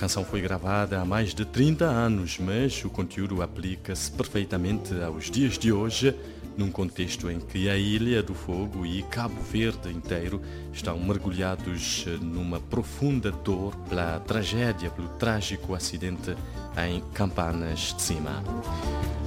canção foi gravada há mais de 30 anos, mas o conteúdo aplica-se perfeitamente aos dias de hoje, num contexto em que a Ilha do Fogo e Cabo Verde inteiro estão mergulhados numa profunda dor pela tragédia, pelo trágico acidente em Campanas de Cima.